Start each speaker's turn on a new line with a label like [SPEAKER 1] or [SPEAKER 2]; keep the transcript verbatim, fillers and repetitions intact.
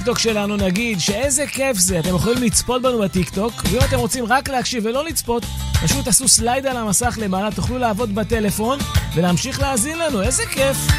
[SPEAKER 1] טיקטוק שלנו נגיד שאיזה כיף זה, אתם יכולים לצפות בנו בטיקטוק, ואם אתם רוצים רק להקשיב ולא לצפות, פשוט תעשו סלייד על המסך למעלה, תוכלו לעבוד בטלפון ולהמשיך להאזין לנו, איזה כיף.